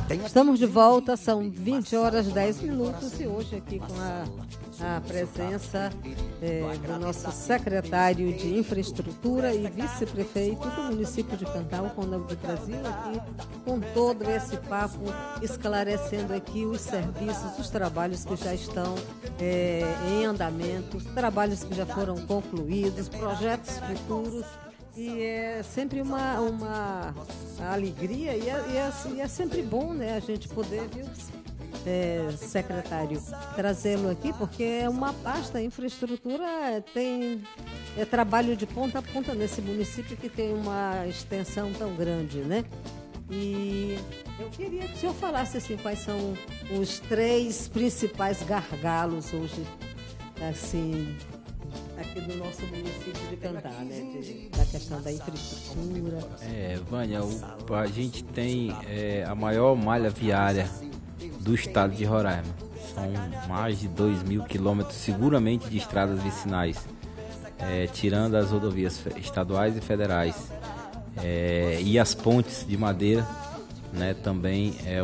Estamos de volta, são 20 horas 10 minutos e hoje aqui com a presença do nosso secretário de Infraestrutura e vice-prefeito do município de Cantal, Condão do Brasil, aqui com todo esse papo, esclarecendo aqui os serviços, os trabalhos que já estão em andamento, trabalhos que já foram concluídos, projetos futuros. E é sempre uma alegria e é sempre bom, né, a gente poder, viu, secretário, trazê-lo aqui, porque é uma pasta, a infraestrutura tem trabalho de ponta a ponta nesse município que tem uma extensão tão grande, né? E eu queria que o senhor falasse assim, quais são os 3 principais gargalos hoje, assim, aqui do nosso município de Cantar, né? Da questão da infraestrutura. Vânia, a gente tem a maior malha viária do estado de Roraima. São mais de 2.000 quilômetros seguramente de estradas vicinais, tirando as rodovias estaduais e federais. E as pontes de madeira, né, também é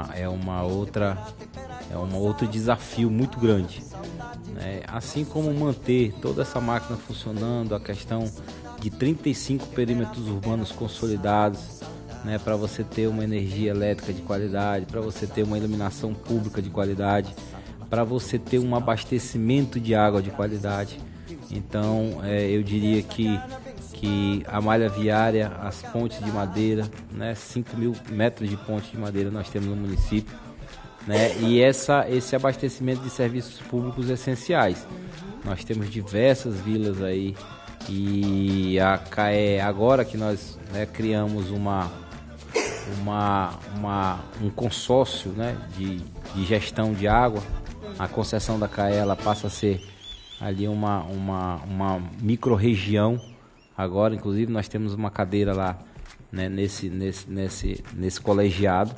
outro desafio muito grande. Assim como manter toda essa máquina funcionando, a questão de 35 perímetros urbanos consolidados, né, para você ter uma energia elétrica de qualidade, para você ter uma iluminação pública de qualidade, para você ter um abastecimento de água de qualidade. Então, eu diria que a malha viária, as pontes de madeira, né, 5.000 metros de ponte de madeira nós temos no município, né, e esse abastecimento de serviços públicos essenciais. Nós temos diversas vilas aí, e a CAE, agora que nós, né, criamos um consórcio, né, de gestão de água, a concessão da CAE ela passa a ser ali uma micro-região. Agora, inclusive, nós temos uma cadeira lá, né, nesse colegiado,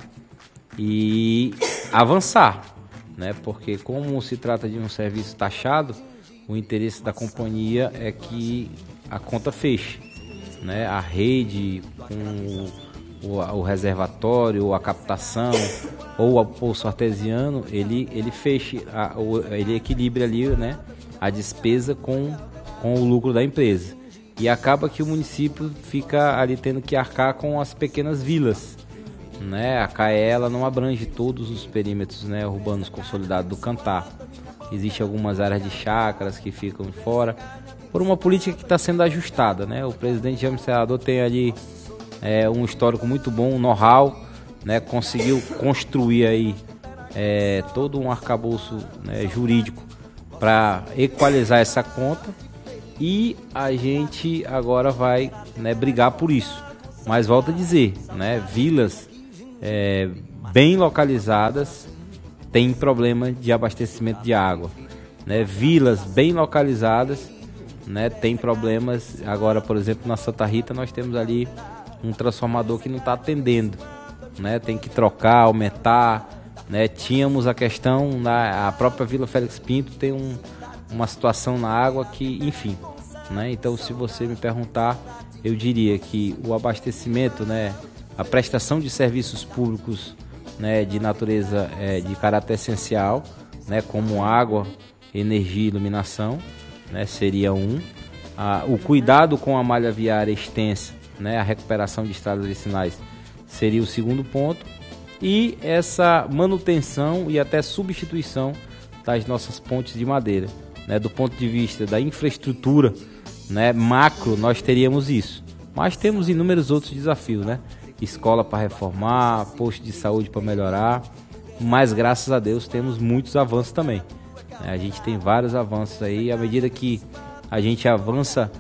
e avançar, né, porque como se trata de um serviço taxado, o interesse da companhia é que a conta feche, né, a rede com o reservatório, ou a captação, ou o poço artesiano, ele feche, ele equilibre ali, né, a despesa com o lucro da empresa. E acaba que o município fica ali tendo que arcar com as pequenas vilas, né? A CAE ela não abrange todos os perímetros, né, urbanos consolidados do Cantar. Existem algumas áreas de chácaras que ficam fora, por uma política que está sendo ajustada, né? O presidente Jaime Serrador tem ali um histórico muito bom, um know-how, né? Conseguiu construir aí todo um arcabouço, né, jurídico para equalizar essa conta. E a gente agora vai, né, brigar por isso. Mas volto a dizer, né, vilas bem localizadas têm problema de abastecimento de água, né? Vilas bem localizadas, né, têm problemas. Agora, por exemplo, na Santa Rita nós temos ali um transformador que não está atendendo, né? Tem que trocar, aumentar, né? Tínhamos a questão, a própria Vila Félix Pinto tem uma situação na água que, enfim, né? Então, se você me perguntar, eu diria que o abastecimento, né, a prestação de serviços públicos, né, de natureza de caráter essencial, né, como água, energia e iluminação, né, seria o cuidado com a malha viária extensa, né, a recuperação de estradas vicinais seria o segundo ponto, e essa manutenção e até substituição das nossas pontes de madeira, né, do ponto de vista da infraestrutura, né, macro, nós teríamos isso, mas temos inúmeros outros desafios, né? Escola para reformar, posto de saúde para melhorar, mas graças a Deus temos muitos avanços também. A gente tem vários avanços aí, à medida que a gente avança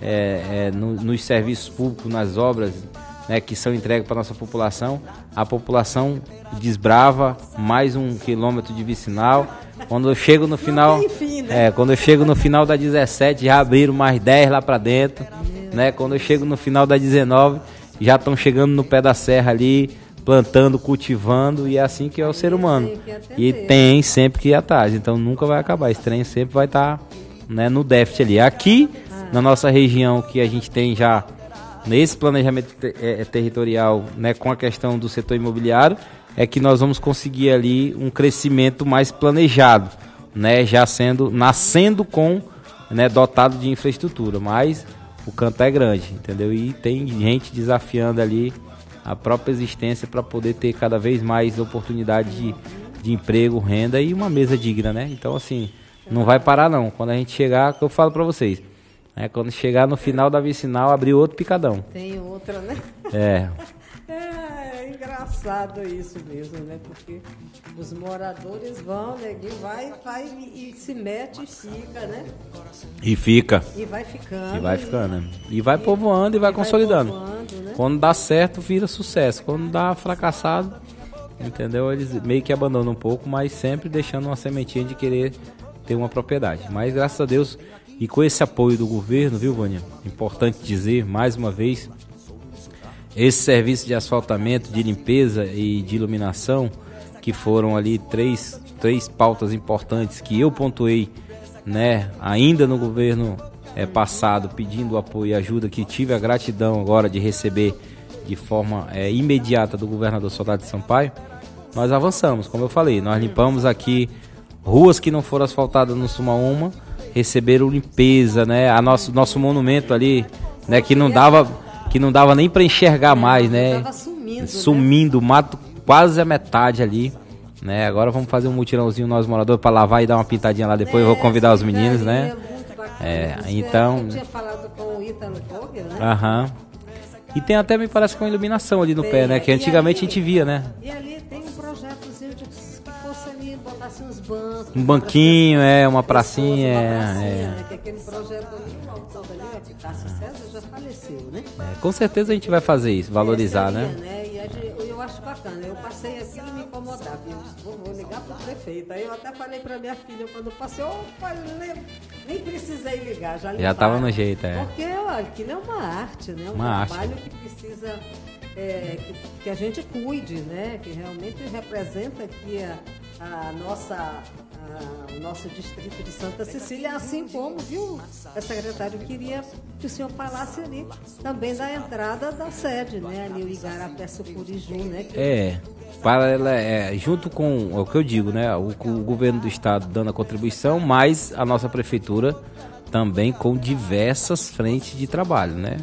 nos serviços públicos, nas obras, né, que são entregues para a nossa população, a população desbrava mais 1 quilômetro de vicinal. Quando eu chego no final, quando eu chego no final da 17, já abriram mais 10 lá para dentro, né? Quando eu chego no final da 19, já estão chegando no pé da serra ali, plantando, cultivando, e é assim que é o ser humano. E tem sempre que ir atrás, então nunca vai acabar. Esse trem sempre vai estar, né, no déficit ali. Aqui, na nossa região, que a gente tem já nesse planejamento territorial, né, com a questão do setor imobiliário, é que nós vamos conseguir ali um crescimento mais planejado, né? Nascendo com, né, dotado de infraestrutura, mas o canto é grande, entendeu? E tem gente desafiando ali a própria existência para poder ter cada vez mais oportunidade de emprego, renda e uma mesa digna, né? Então, assim, não vai parar não. Quando a gente chegar, que eu falo para vocês, né? Quando chegar no final da vicinal, abrir outro picadão. Tem outra, né? É. É engraçado isso mesmo, né? Porque os moradores vão, né? Vai e se mete e fica, né? E fica. E vai ficando. E vai ficando, né? E vai povoando e vai consolidando. Né? Quando dá certo, vira sucesso. Quando dá fracassado, entendeu? Eles meio que abandonam um pouco, mas sempre deixando uma sementinha de querer ter uma propriedade. Mas graças a Deus, e com esse apoio do governo, viu, Vânia? Importante dizer, mais uma vez, esse serviço de asfaltamento, de limpeza e de iluminação, que foram ali três pautas importantes que eu pontuei, né, ainda no governo passado, pedindo apoio e ajuda, que tive a gratidão agora de receber de forma imediata do governador Soldado de Sampaio. Nós avançamos, como eu falei, nós limpamos aqui ruas que não foram asfaltadas no Sumaúma, receberam limpeza, né, nosso monumento ali, né, que não dava nem para enxergar mais, né? Tava sumindo, né? Mato quase a metade ali, né? Agora vamos fazer um mutirãozinho nós moradores para lavar e dar uma pintadinha lá depois. Eu vou convidar os meninos, né? Então. Eu tinha falado com o Ítalo Foger, né? Aham. E tem até, me parece, com iluminação ali no pé, né? Que antigamente a gente via, né? E ali tem um projetozinho que fosse ali, botasse uns bancos. Um banquinho, uma pracinha, né? Que aquele projeto ali, o autor ali, o Pitácio César, já faleceu, né? Com certeza a gente vai fazer isso, valorizar, seria, né? E eu acho bacana. Eu passei aqui e me incomodava. Eu vou ligar pro prefeito. Aí eu até falei pra minha filha quando eu passei, nem precisei ligar, já tava no jeito, Porque, olha, aquilo é uma arte, né? Trabalho que precisa que a gente cuide, né? Que realmente representa aqui o nosso distrito de Santa Cecília, assim como, viu, o secretário queria que o senhor falasse ali também da entrada da sede, né? Ali o Igarapé Sucuriju, né? Junto com o que eu digo, né? O governo do estado dando a contribuição, mas a nossa prefeitura também com diversas frentes de trabalho, né?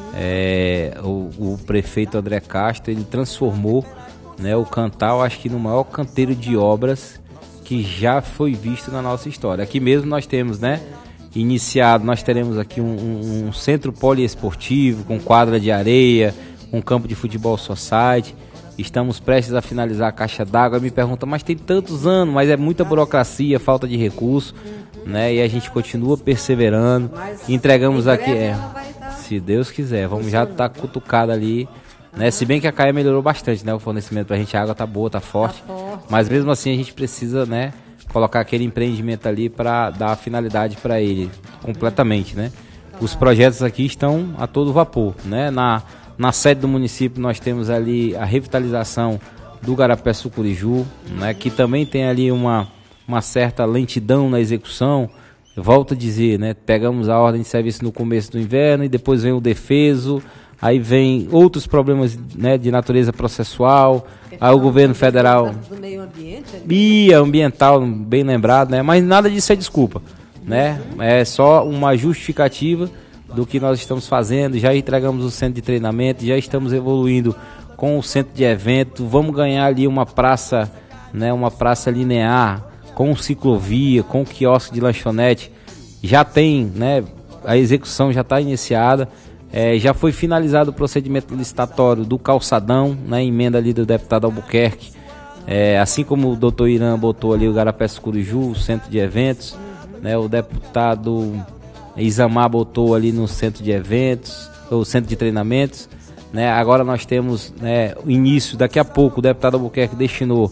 O prefeito André Castro, ele transformou, né, o Cantal, acho que no maior canteiro de obras que já foi visto na nossa história. Aqui mesmo nós temos, né, nós teremos aqui um centro poliesportivo com quadra de areia, um campo de futebol society. Estamos prestes a finalizar a caixa d'água. Me pergunta, mas tem tantos anos, mas é muita burocracia, falta de recurso, né? E a gente continua perseverando. Entregamos aqui, se Deus quiser, vamos já estar cutucado ali, né? Se bem que a CAE melhorou bastante, né? O fornecimento pra gente, a água tá boa, tá forte. Mas mesmo assim a gente precisa, né, colocar aquele empreendimento ali para dar finalidade para ele completamente, né? Os projetos aqui estão a todo vapor, né? Na sede do município nós temos ali a revitalização do Igarapé Sucuriju, né? Que também tem ali uma certa lentidão na execução. Eu volto a dizer, né? Pegamos a ordem de serviço no começo do inverno e depois vem o defeso. Aí vem outros problemas, né, de natureza processual. Aí o governo federal do meio ambiente, ambiental, bem lembrado, né? Mas nada disso é desculpa, né? É só uma justificativa do que nós estamos fazendo. Já entregamos o centro de treinamento, já estamos evoluindo com o centro de evento. Vamos ganhar ali uma praça, né? Uma praça linear com ciclovia, com quiosque de lanchonete. Já tem, né? A execução já está iniciada. Já foi finalizado o procedimento licitatório do calçadão, né, emenda ali do deputado Albuquerque, assim como o doutor Irã botou ali o Igarapé Sucuriju, o centro de eventos, né, o deputado Isamar botou ali no centro de eventos, o centro de treinamentos, né. Agora nós temos, o início, daqui a pouco o deputado Albuquerque destinou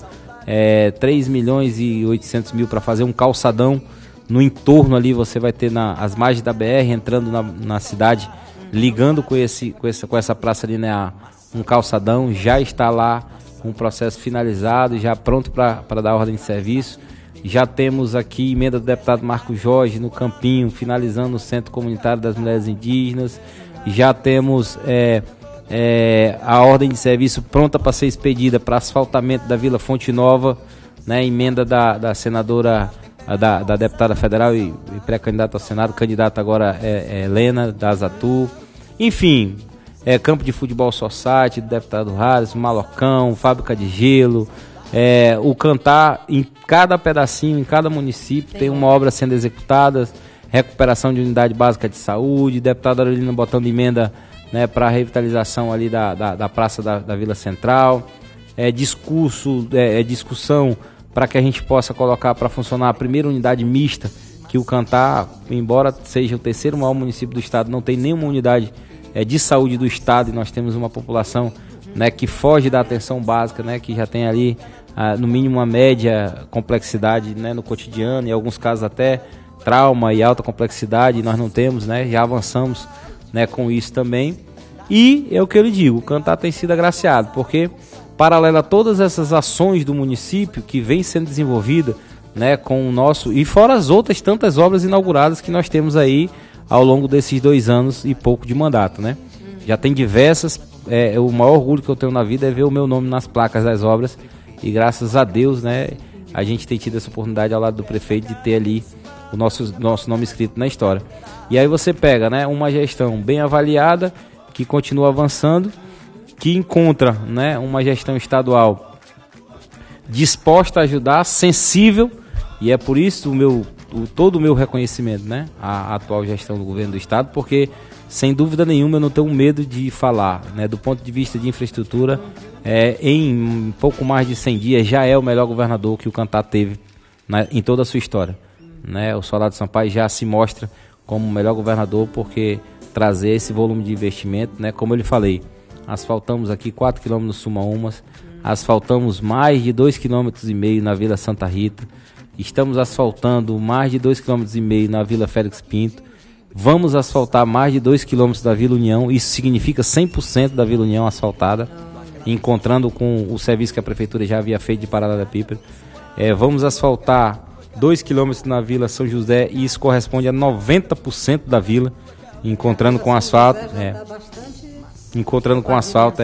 3.800.000 para fazer um calçadão no entorno ali. Você vai ter as margens da BR, entrando na cidade, ligando com essa praça linear, um calçadão. Já está lá um processo finalizado, já pronto para dar ordem de serviço. Já temos aqui emenda do deputado Marco Jorge no Campinho, finalizando o Centro Comunitário das Mulheres Indígenas. Já temos a ordem de serviço pronta para ser expedida para asfaltamento da Vila Fonte Nova, né? Emenda da senadora, da deputada federal e pré-candidata ao Senado, candidata agora é Helena, da Azatu. Enfim, campo de futebol society, do deputado Harris, Malocão, fábrica de gelo, o Cantar, em cada pedacinho, em cada município, tem uma obra sendo executada, recuperação de unidade básica de saúde, deputada Arolina botando emenda, né, para a revitalização ali da praça da Vila Central, discussão para que a gente possa colocar para funcionar a primeira unidade mista, que o Cantar, embora seja o terceiro maior município do estado, não tem nenhuma unidade de saúde do estado, e nós temos uma população, né, que foge da atenção básica, né, que já tem ali no mínimo uma média complexidade, né, no cotidiano, em alguns casos até trauma e alta complexidade, nós não temos, né, já avançamos, né, com isso também. E é o que eu lhe digo, o Cantar tem sido agraciado, porque paralelo a todas essas ações do município que vem sendo desenvolvida, né, com o nosso, e fora as outras tantas obras inauguradas que nós temos aí ao longo desses 2 anos e pouco de mandato, né? Já tem diversas, o maior orgulho que eu tenho na vida é ver o meu nome nas placas das obras, e graças a Deus, né, a gente tem tido essa oportunidade ao lado do prefeito de ter ali o nosso nome escrito na história. E aí você pega, né, uma gestão bem avaliada, que continua avançando, que encontra, né, uma gestão estadual disposta a ajudar, sensível, e é por isso todo o meu reconhecimento, né, à atual gestão do governo do estado, porque sem dúvida nenhuma eu não tenho medo de falar, né, do ponto de vista de infraestrutura, em pouco mais de 100 dias já é o melhor governador que o Cantar teve em toda a sua história, né? O Soldado Sampaio já se mostra como o melhor governador porque trazer esse volume de investimento, né, como eu lhe falei, asfaltamos aqui 4 km no Suma-Umas, asfaltamos mais de 2,5 km na Vila Santa Rita, estamos asfaltando mais de 2,5 km na Vila Félix Pinto, vamos asfaltar mais de 2 km da Vila União, isso significa 100% da Vila União asfaltada, encontrando com o serviço que a prefeitura já havia feito de Paralelepípedo. Vamos asfaltar 2 km na Vila São José, e isso corresponde a 90% da vila, encontrando com asfalto. Encontrando com asfalto.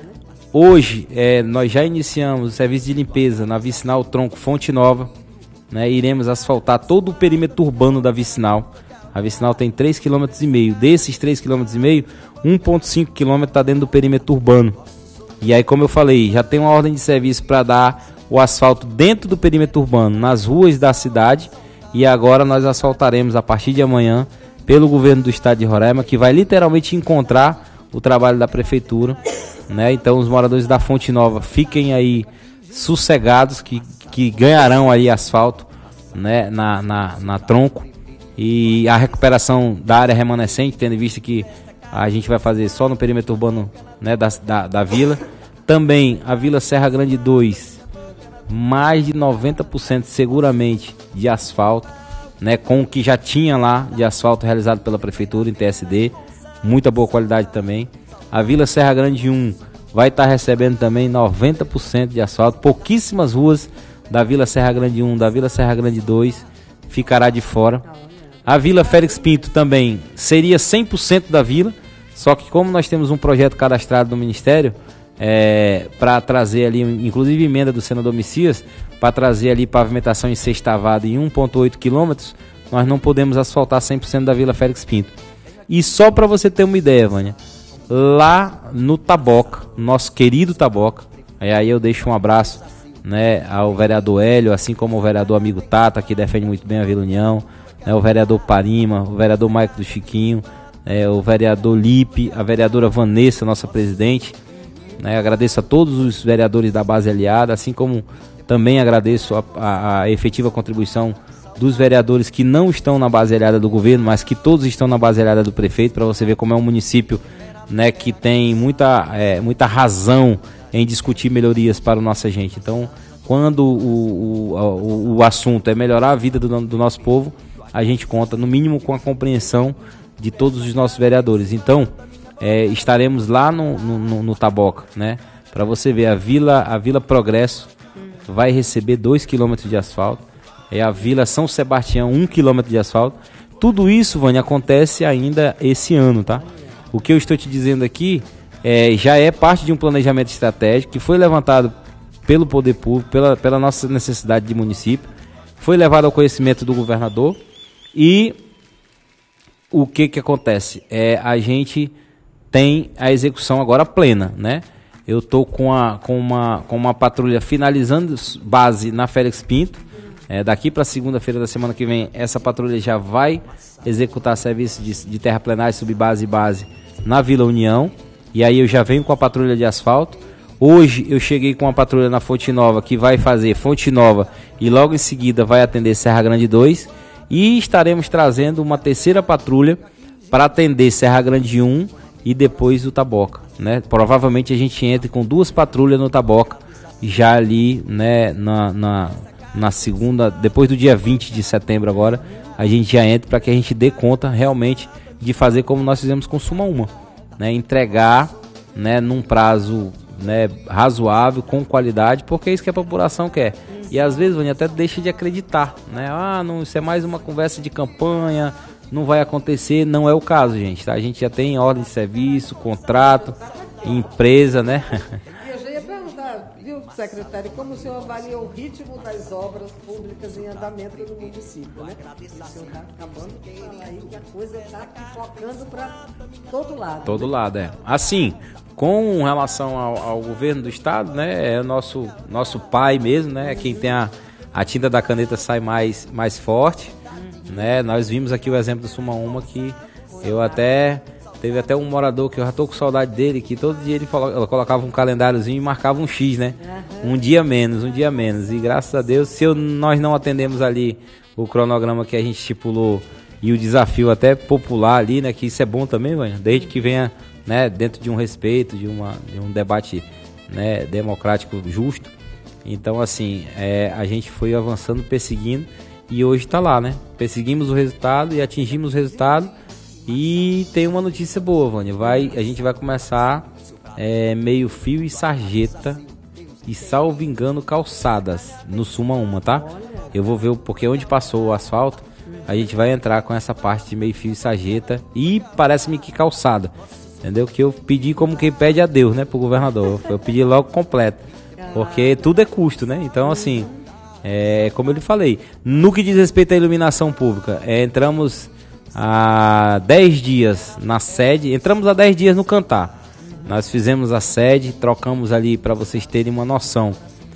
Hoje, nós já iniciamos o serviço de limpeza na Vicinal Tronco Fonte Nova, né? Iremos asfaltar todo o perímetro urbano da Vicinal. A Vicinal tem 3,5 km. Desses 3,5 km, 1,5 km está dentro do perímetro urbano. E aí, como eu falei, já tem uma ordem de serviço para dar o asfalto dentro do perímetro urbano, nas ruas da cidade. E agora nós asfaltaremos a partir de amanhã pelo governo do estado de Roraima, que vai literalmente encontrar o trabalho da prefeitura, né? Então os moradores da Fonte Nova fiquem aí sossegados que ganharão aí asfalto, né, na Tronco, e a recuperação da área remanescente, tendo em vista que a gente vai fazer só no perímetro urbano, né, da vila. Também a Vila Serra Grande 2, mais de 90% seguramente de asfalto, né, com o que já tinha lá de asfalto realizado pela prefeitura em TSD, muita boa qualidade também. A Vila Serra Grande 1 vai estar recebendo também 90% de asfalto. Pouquíssimas ruas da Vila Serra Grande 1, da Vila Serra Grande 2 ficará de fora. A Vila Félix Pinto também seria 100% da vila, só que como nós temos um projeto cadastrado no Ministério, para trazer ali, inclusive emenda do senador Messias, para trazer ali pavimentação em sextavada em 1,8 km, nós não podemos asfaltar 100% da Vila Félix Pinto. E só para você ter uma ideia, Vânia, lá no Taboca, nosso querido Taboca, aí eu deixo um abraço, né, ao vereador Hélio, assim como o vereador amigo Tata, que defende muito bem a Vila União, né, o vereador Parima, o vereador Maico do Chiquinho, o vereador Lipe, a vereadora Vanessa, nossa presidente, né, agradeço a todos os vereadores da base aliada, assim como também agradeço a efetiva contribuição dos vereadores que não estão na base aliada do governo, mas que todos estão na base aliada do prefeito, para você ver como é um município, né, que tem muita razão em discutir melhorias para a nossa gente. Então, quando o assunto é melhorar a vida do nosso povo, a gente conta, no mínimo, com a compreensão de todos os nossos vereadores. Então, estaremos lá no Taboca, né? Para você ver, a Vila Progresso vai receber 2 km de asfalto, a Vila São Sebastião 1 km de asfalto. Tudo isso, Vânia, acontece ainda esse ano, tá? O que eu estou te dizendo aqui já é parte de um planejamento estratégico que foi levantado pelo poder público, pela nossa necessidade de município, foi levado ao conhecimento do governador e o que acontece? A gente tem a execução agora plena, né? Eu estou com uma patrulha finalizando base na Félix Pinto. Daqui para segunda-feira da semana que vem, essa patrulha já vai executar serviço de terraplenagem, subbase e base na Vila União. E aí eu já venho com a patrulha de asfalto. Hoje eu cheguei com uma patrulha na Fonte Nova, que vai fazer Fonte Nova e logo em seguida vai atender Serra Grande 2. E estaremos trazendo uma terceira patrulha para atender Serra Grande 1 e depois o Taboca, né? Provavelmente a gente entre com 2 patrulhas no Taboca, já ali, né, na segunda, depois do dia 20 de setembro agora, a gente já entra para que a gente dê conta realmente de fazer como nós fizemos com Suma Uma, né? Entregar, né, num prazo, né, razoável, com qualidade, porque é isso que a população quer. E às vezes, Vânia, até deixa de acreditar, né? Não, isso é mais uma conversa de campanha, não vai acontecer. Não é o caso, gente, tá? A gente já tem ordem de serviço, contrato, empresa, né? E eu já ia perguntar, viu, secretário, como o senhor avalia o ritmo das obras públicas em andamento no município, né? O senhor está acabando de falar aí que a coisa está focando para todo lado. Todo lado, Assim, com relação ao governo do estado, né? É o nosso pai mesmo, né? Quem tem a tinta da caneta sai mais forte, né? Nós vimos aqui o exemplo do Suma Uma, que teve até um morador que eu já tô com saudade dele, que todo dia ele colocava um calendáriozinho e marcava um X, né? Um dia menos. E graças a Deus, nós não atendemos ali o cronograma que a gente estipulou e o desafio até popular ali, né? Que isso é bom também, mano, desde que venha, né, dentro de um respeito, de um debate, né, democrático justo. Então, assim, a gente foi avançando, perseguindo, e hoje está lá, né? Perseguimos o resultado e atingimos o resultado. E tem uma notícia boa, Vânia. A gente vai começar meio fio e sarjeta e, salvo engano, calçadas no Suma Uma, tá? Eu vou ver, porque onde passou o asfalto, a gente vai entrar com essa parte de meio fio e sarjeta e parece-me que calçada, entendeu? Que eu pedi como quem pede a Deus, né, pro governador. Eu pedi logo completo, porque tudo é custo, né? Então, assim, como eu lhe falei, no que diz respeito à iluminação pública, entramos há 10 dias na sede, entramos há 10 dias no Cantar. Nós fizemos a sede, trocamos ali, para vocês terem uma noção.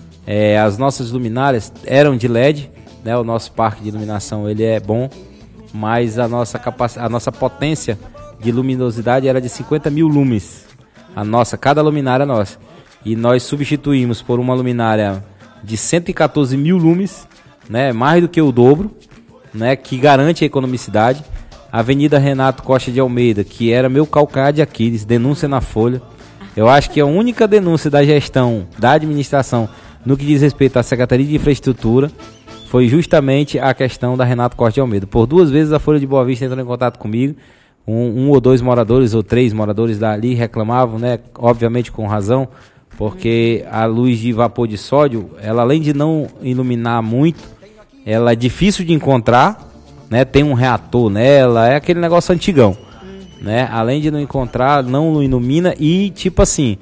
As nossas luminárias eram de LED, né? O nosso parque de iluminação ele é bom, mas a nossa potência de luminosidade era de 50 mil lumes. Cada luminária nossa. E nós substituímos por uma luminária de 114 mil lumes, né? Mais do que o dobro, né? Que garante a economicidade. Avenida Renato Costa de Almeida, que era meu calcanhar de Aquiles, denúncia na Folha. Eu acho que a única denúncia da gestão, da administração, no que diz respeito à Secretaria de Infraestrutura, foi justamente a questão da Renato Costa de Almeida. Por 2 vezes a Folha de Boa Vista entrou em contato comigo, um ou 2 moradores ou 3 moradores dali reclamavam, né? Obviamente com razão, porque a luz de vapor de sódio, ela além de não iluminar muito, ela é difícil de encontrar, né? Tem um reator nela, é aquele negócio antigão, né? Além de não encontrar, não ilumina e tipo assim,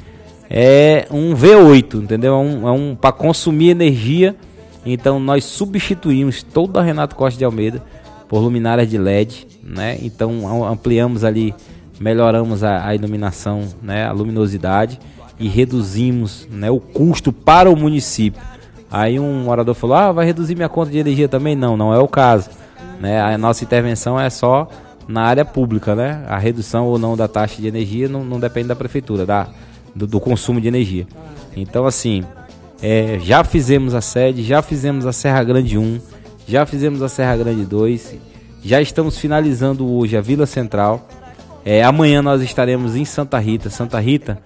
é um V8, entendeu? Para consumir energia. Então nós substituímos toda a Renato Costa de Almeida por luminárias de LED, né? Então ampliamos ali, melhoramos a iluminação, né? A luminosidade e reduzimos, né, o custo para o município. Aí um morador falou: vai reduzir minha conta de energia também? Não é o caso, né? A nossa intervenção é só na área pública, né? A redução ou não da taxa de energia não depende da prefeitura, do consumo de energia. Então, assim, já fizemos a sede, já fizemos a Serra Grande 1, já fizemos a Serra Grande 2, já estamos finalizando hoje a Vila Central. Amanhã nós estaremos em Santa Rita. Santa Rita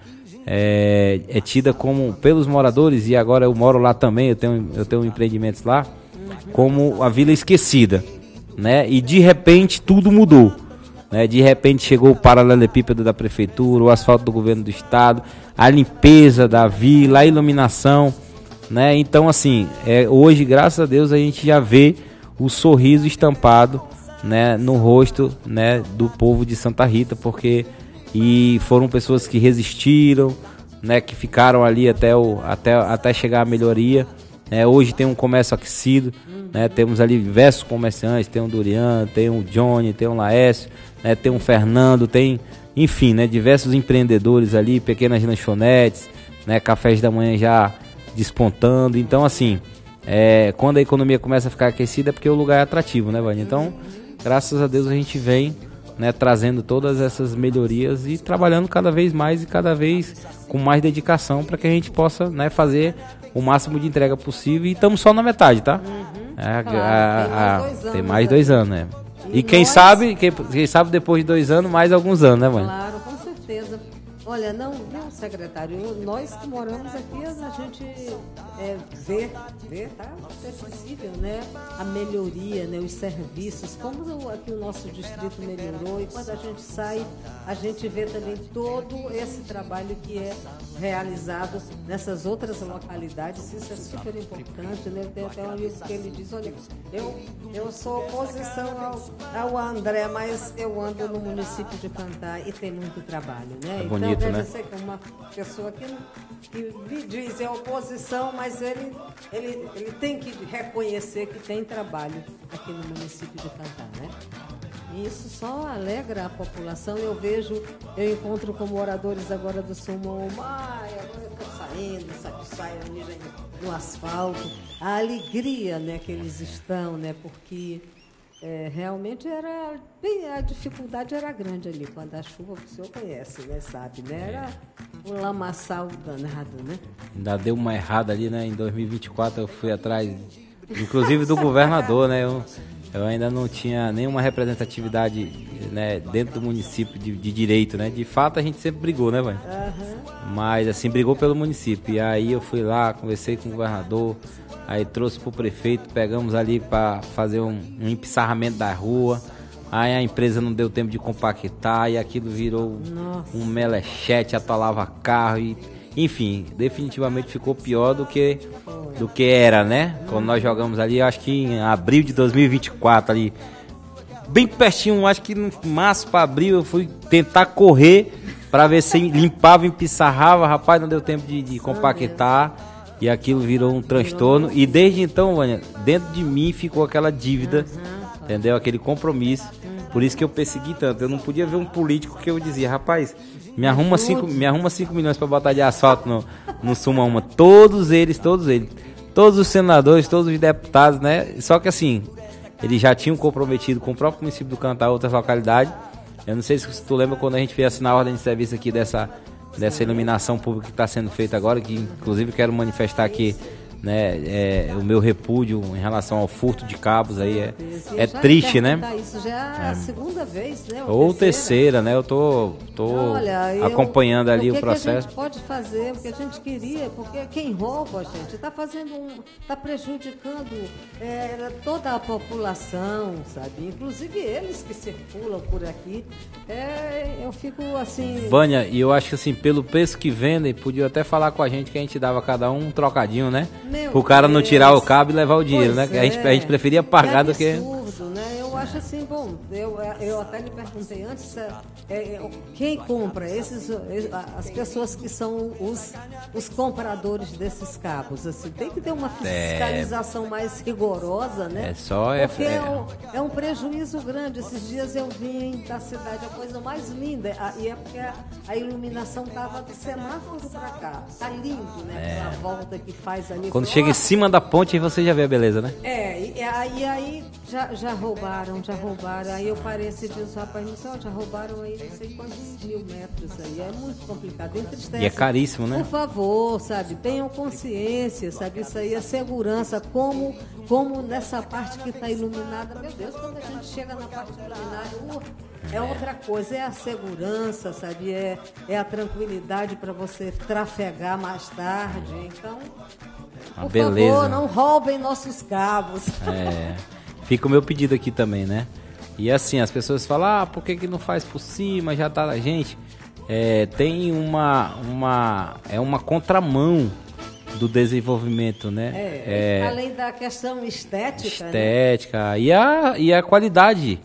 é tida como, pelos moradores, e agora eu moro lá também, eu tenho empreendimentos lá, como a Vila Esquecida, né? E de repente tudo mudou, né? De repente chegou o paralelepípedo da prefeitura, o asfalto do governo do estado, a limpeza da vila, a iluminação, né? Então, assim, hoje, graças a Deus, a gente já vê o sorriso estampado, né, no rosto, né, do povo de Santa Rita, porque e foram pessoas que resistiram, né, que ficaram ali até chegar a melhoria. Hoje tem um comércio aquecido, né, temos ali diversos comerciantes, tem o Durian, tem o Johnny, tem o Laércio, né, tem o Fernando, tem, enfim, né, diversos empreendedores ali, pequenas lanchonetes, né, cafés da manhã já despontando. Então, assim, quando a economia começa a ficar aquecida é porque o lugar é atrativo, né, Vânia? Então, graças a Deus a gente vem, né, trazendo todas essas melhorias e trabalhando cada vez mais e cada vez com mais dedicação para que a gente possa, né, fazer o máximo de entrega possível. E estamos só na metade, tá? Claro, tem mais 2 anos, né? E quem sabe depois de 2 anos, mais alguns anos, né, Vânia? Claro, com certeza. Olha, não, secretário, nós que moramos aqui, a gente vê, tá? É possível, né? A melhoria, né? Os serviços, como aqui o nosso distrito melhorou, e quando a gente sai, a gente vê também todo esse trabalho que é realizado nessas outras localidades. Isso é super importante, né? Tem até um amigo que ele diz, olha, eu sou oposição ao André, mas eu ando no município de Cantá e tem muito trabalho, né? É bonito, então, né? Deve ser que uma pessoa que diz oposição, mas ele tem que reconhecer que tem trabalho aqui no município de Cantá, né? E isso só alegra a população. Eu encontro com moradores agora do Sumão, agora eu estou saindo, saio ali no asfalto. A alegria, né, que eles estão, né, porque... realmente a dificuldade era grande ali, quando a chuva, o senhor conhece, né, sabe, né, era um lamaçal danado, né? Ainda deu uma errada ali, né, em 2024 eu fui atrás, inclusive do governador, né, eu ainda não tinha nenhuma representatividade, né, dentro do município de direito, né, de fato a gente sempre brigou, né, Vânia? Mas assim, brigou pelo município, e aí eu fui lá, conversei com o governador, aí trouxe pro prefeito, pegamos ali para fazer um empissarramento da rua. Aí a empresa não deu tempo de compactar e aquilo virou um melechete, atolava carro e, enfim, definitivamente ficou pior do que era, né? Quando nós jogamos ali, acho que em abril de 2024 ali, bem pertinho, acho que no março para abril eu fui tentar correr para ver se limpava, empissarrava, rapaz, não deu tempo de compactar. E aquilo virou um transtorno. E desde então, Vânia, dentro de mim ficou aquela dívida, entendeu? Aquele compromisso. Por isso que eu persegui tanto. Eu não podia ver um político que eu dizia, rapaz, me arruma 5 milhões para botar de asfalto no Sumão. Todos eles. Todos os senadores, todos os deputados, né? Só que assim, eles já tinham comprometido com o próprio município do Cantá, outras localidades. Eu não sei se tu lembra quando a gente fez assinar a ordem de serviço aqui dessa iluminação pública que está sendo feita agora, que inclusive quero manifestar aqui, né, o meu repúdio em relação ao furto de cabos aí é triste, né? Isso já é a segunda vez, né? Ou terceira, né? Eu tô acompanhando ali o processo. O que a gente pode fazer, o que a gente queria, porque quem rouba, gente, está prejudicando toda a população, sabe? Inclusive eles que circulam por aqui. Eu fico assim... Vânia, e eu acho que assim, pelo preço que vendem, podia até falar com a gente que a gente dava cada um trocadinho, né? O cara não tirar o cabo e levar o dinheiro, né? A gente preferia pagar do que... absurdo, né? Eu acho assim, bom, eu até lhe perguntei antes, quem compra? As pessoas que são os compradores desses cabos, assim, tem que ter uma fiscalização mais rigorosa, né? Porque é um prejuízo grande. Esses dias eu vim da cidade, a coisa mais linda, e é porque a iluminação estava do semáforo para cá. Tá lindo, né? A volta que faz ali. Quando chega em cima da ponte, aí você já vê a beleza, né? E aí já roubaram. Aí eu parei esse dia, rapaz, já roubaram aí não sei quantos mil metros aí. É muito complicado. Entristece. E é caríssimo, né? Por favor, sabe, tenham consciência, sabe, isso aí é segurança, como nessa parte que está iluminada. Meu Deus, quando a gente chega na parte iluminada, é outra coisa, é a segurança, sabe, é a tranquilidade para você trafegar mais tarde. Então, por favor, não roubem nossos cabos. Fica o meu pedido aqui também, né? E assim, as pessoas falam, por que não faz por cima, já tá... Gente, tem uma contramão do desenvolvimento, né? Além da questão estética, né? E a qualidade,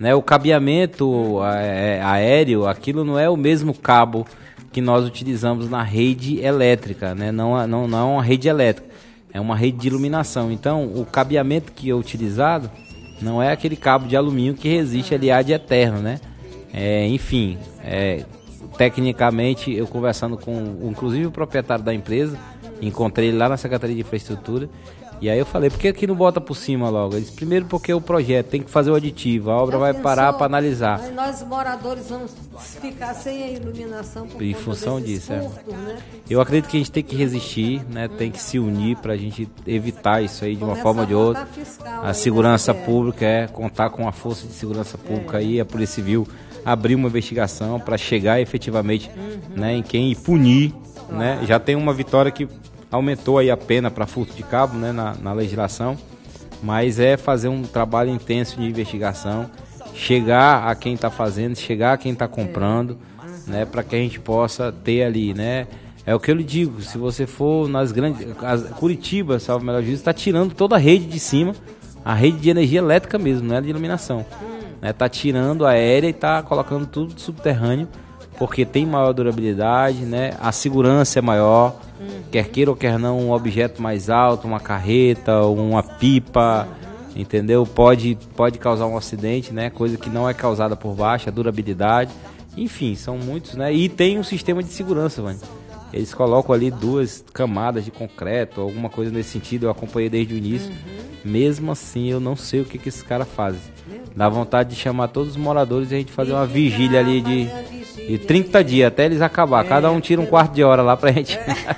né? O cabeamento aéreo, aquilo não é o mesmo cabo que nós utilizamos na rede elétrica, né? Não é uma rede elétrica, é uma rede de iluminação. Então, o cabeamento que é utilizado não é aquele cabo de alumínio que resiste ali ad eterno, né? Enfim, tecnicamente, eu conversando com, inclusive, o proprietário da empresa, encontrei ele lá na Secretaria de Infraestrutura, e aí eu falei, por que aqui não bota por cima logo? Ele disse, primeiro porque o projeto tem que fazer o aditivo, a obra vai parar para analisar. Nós moradores vamos ficar sem a iluminação por em função disso, furtos, né? Eu acredito que a gente tem que resistir, né? Tem que se unir para a gente evitar isso aí de uma forma ou de outra. A segurança pública contar com a força de segurança pública aí, a Polícia Civil abrir uma investigação para chegar efetivamente, né, em quem punir, né? Já tem uma vitória que aumentou aí a pena para furto de cabo, né, na legislação, mas fazer um trabalho intenso de investigação, chegar a quem está fazendo, chegar a quem está comprando, né, para que a gente possa ter ali, né, é o que eu lhe digo, se você for nas grandes, Curitiba, salvo o melhor juízo, está tirando toda a rede de cima, a rede de energia elétrica mesmo, não é de iluminação, né, tá tirando a aérea e está colocando tudo subterrâneo, porque tem maior durabilidade, né, a segurança é maior, quer queira ou quer não, um objeto mais alto, uma carreta, uma pipa, entendeu? Pode causar um acidente, né? Coisa que não é causada por baixo, a durabilidade, enfim, são muitos, né? E tem um sistema de segurança, mano. Eles colocam ali 2 camadas de concreto, alguma coisa nesse sentido, eu acompanhei desde o início. Mesmo assim, eu não sei o que esses caras fazem. Dá vontade de chamar todos os moradores e a gente fazer uma vigília ali de 30 dias, até eles acabar. Cada um tira um quarto de hora lá pra gente.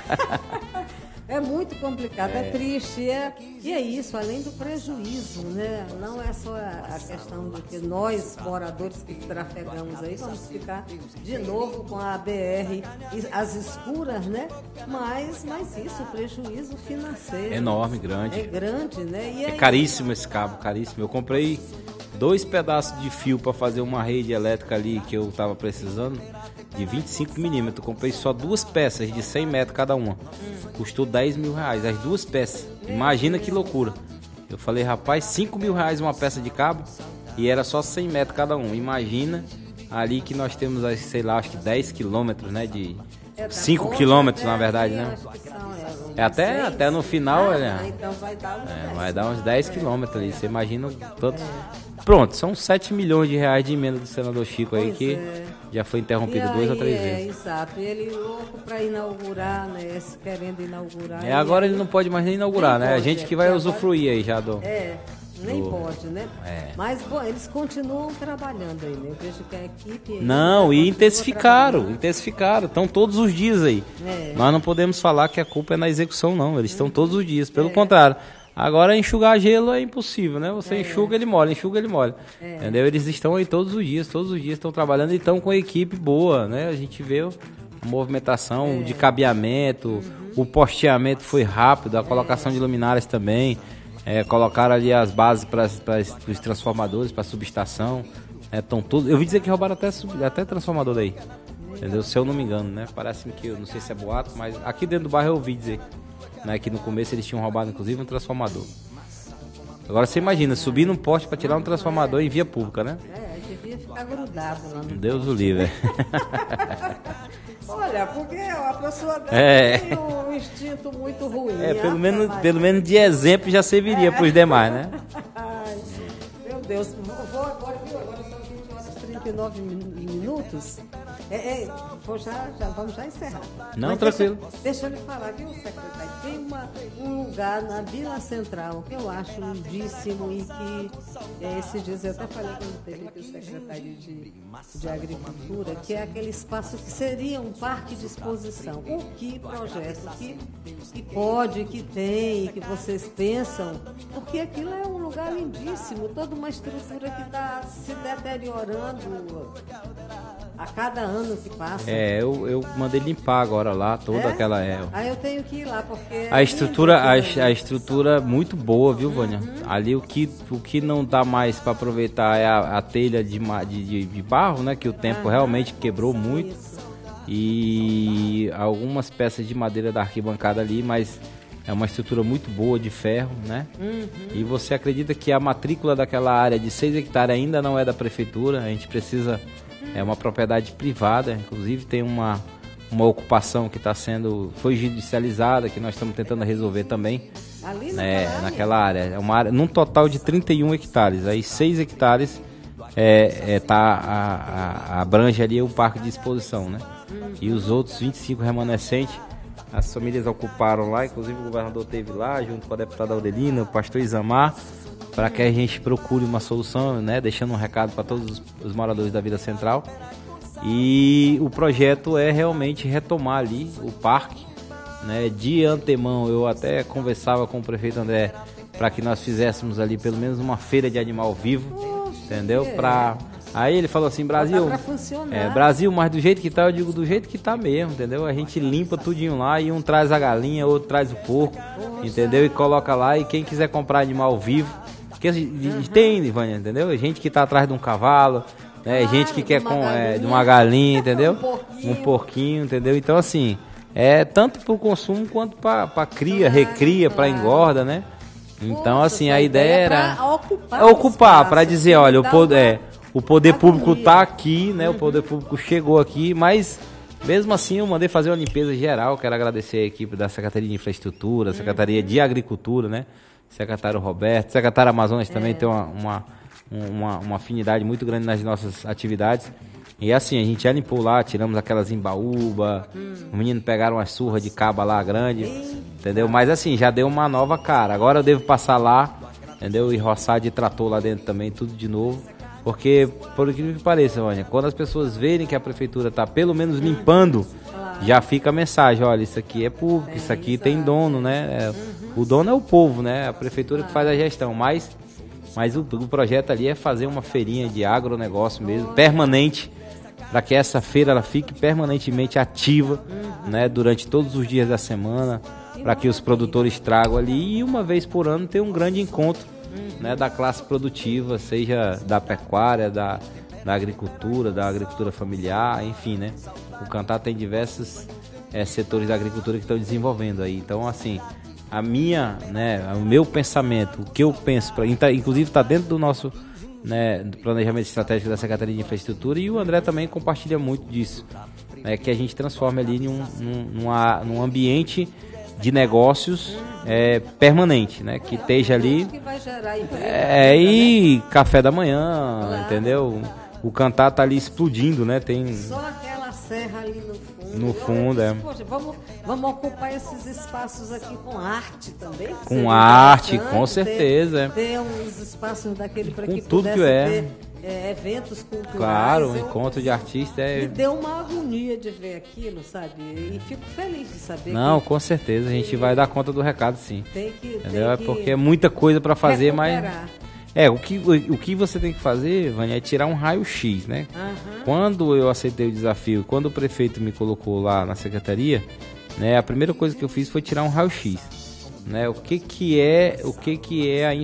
É muito complicado, é triste. E é isso, além do prejuízo, né? Não é só a questão do que nós, moradores que trafegamos aí, vamos ficar de novo com a BR, as escuras, né? Mas isso, o prejuízo financeiro. Enorme, grande. É grande, né? E aí, caríssimo esse cabo, caríssimo. Eu comprei 2 pedaços de fio para fazer uma rede elétrica ali que eu tava precisando, de 25 milímetros. Comprei só 2 peças de 100 metros cada uma. Custou 10 mil reais, as 2 peças. Imagina que loucura. Eu falei, rapaz, 5 mil reais uma peça de cabo e era só 100 metros cada um. Imagina ali que nós temos, sei lá, acho que 10 quilômetros, né? De 5 quilômetros, na verdade, né? Até no final, então vai dar uns 10 quilômetros ali. Você imagina todos. Pronto, são 7 milhões de reais de emenda do senador Chico aí, que já foi interrompido 2 ou 3 vezes. Exato, e ele louco para inaugurar, né? Querendo inaugurar. Agora ele não pode mais nem inaugurar, né? A gente que vai usufruir aí já do. Nem pode, né? Mas, bom, eles continuam trabalhando aí, né? Eu vejo que a equipe... Não, e intensificaram. Estão todos os dias aí. Nós não podemos falar que a culpa é na execução, não. Eles estão todos os dias, pelo contrário. Agora, enxugar gelo é impossível, né? Você enxuga, ele molha, entendeu? Eles estão aí todos os dias estão trabalhando e estão com a equipe boa, né? A gente vê a movimentação de cabeamento, o posteamento foi rápido, a colocação de luminárias também. Colocaram ali as bases para os transformadores, para a subestação. Estão todos. Eu ouvi dizer que roubaram até transformador daí. Entendeu? Se eu não me engano, né? Parece que, eu não sei se é boato, mas aqui dentro do bairro eu ouvi dizer, né, que no começo eles tinham roubado inclusive um transformador. Agora você imagina, subir num poste para tirar um transformador em via pública, né? Devia ficar grudado lá no Deus o livre. Olha, porque a pessoa tem um instinto muito ruim. Pelo menos de exemplo já serviria para os demais, né? Ai, meu Deus, vou agora, viu? Agora são 20 horas e 39 minutos. Vamos já encerrar. Não, mas tranquilo. Deixa eu lhe falar, viu, secretário? Tem um lugar na Vila Central que eu acho lindíssimo e que esses dias eu até falei quando teve aqui o secretário de Agricultura, que é aquele espaço que seria um parque de exposição. O que projeto, que pode, que tem, que vocês pensam, porque aquilo é um lugar lindíssimo, toda uma estrutura que está se deteriorando a cada ano que passa. Eu mandei limpar agora lá, toda aquela... Eu tenho que ir lá, porque... A estrutura muito boa, viu, Vânia? Ali o que não dá mais para aproveitar é a telha de barro, né? Que o tempo realmente quebrou muito. E algumas peças de madeira da arquibancada ali, mas É uma estrutura muito boa de ferro, né? E você acredita que a matrícula daquela área de 6 hectares ainda não é da prefeitura? A gente precisa... É uma propriedade privada, inclusive tem uma ocupação que foi judicializada, que nós estamos tentando resolver também. Ali naquela área. É uma área, num total de 31 hectares. Aí 6 hectares abrange ali o parque de exposição, né? E os outros 25 remanescentes, as famílias ocuparam lá, inclusive o governador esteve lá, junto com a deputada Aurelina, o pastor Isamar, para que a gente procure uma solução, né? Deixando um recado para todos os moradores da Vila Central. E o projeto é realmente retomar ali o parque, né? De antemão, eu até conversava com o prefeito André para que nós fizéssemos ali pelo menos uma feira de animal vivo, entendeu? Aí ele falou assim, Brasil, Brasil, mas do jeito que tá, eu digo do jeito que tá mesmo, entendeu? A gente limpa tudinho lá e um traz a galinha, outro traz o porco, entendeu? E coloca lá, e quem quiser comprar animal de tem, Ivânia, entendeu? Gente que tá atrás de um cavalo, né? Gente que quer de uma galinha, entendeu? Um porquinho, entendeu? Então assim, tanto para o consumo quanto para recria, para engorda, né? Então assim, a ideia era ocupar, para dizer, olha, o poder público está aqui, né? O poder público chegou aqui, mas mesmo assim eu mandei fazer uma limpeza geral. Quero agradecer a equipe da Secretaria de Infraestrutura, Secretaria de Agricultura, né? Secretário Roberto, secretário Amazonas também tem uma afinidade muito grande nas nossas atividades. E assim, a gente já limpou lá, tiramos aquelas embaúba, os meninos pegaram uma surra de caba lá grande, entendeu? Mas assim, já deu uma nova cara. Agora eu devo passar lá, entendeu? E roçar de trator lá dentro também, tudo de novo. Porque, por incrível que pareça, Vânia, quando as pessoas verem que a prefeitura está pelo menos limpando, já fica a mensagem, olha, isso aqui é público, isso aqui tem dono, né? O dono é o povo, né? A prefeitura que faz a gestão, mas o projeto ali é fazer uma feirinha de agronegócio mesmo, permanente, para que essa feira ela fique permanentemente ativa, né? Durante todos os dias da semana, para que os produtores tragam ali, e uma vez por ano ter um grande encontro, né, da classe produtiva, seja da pecuária, da agricultura familiar, enfim, né? O Cantá tem diversos setores da agricultura que estão desenvolvendo aí. Então, assim, o meu pensamento, o que eu penso, inclusive está dentro do nosso, né, do planejamento estratégico da Secretaria de Infraestrutura, e o André também compartilha muito disso, né, que a gente transforme ali num ambiente de negócios permanente, né? Que esteja ali que vai gerar emprego, e café da manhã, entendeu? O Cantá tá ali explodindo, né? Tem só aquela serra ali no fundo. No fundo, Poxa, vamos ocupar esses espaços aqui com arte também. Com arte, com certeza. Ter uns espaços daquele para que tudo que ter eventos culturais. Claro, um encontro de artistas Me deu uma agonia de ver aquilo, sabe? E fico feliz de saber. Não, com certeza, a gente vai dar conta do recado, sim. Entendeu? É porque é muita coisa para fazer, recuperar. Mas... o que você tem que fazer, Vânia, é tirar um raio-x, né? Quando eu aceitei o desafio, quando o prefeito me colocou lá na secretaria, né, a primeira coisa que eu fiz foi tirar um raio-x, né? O que é a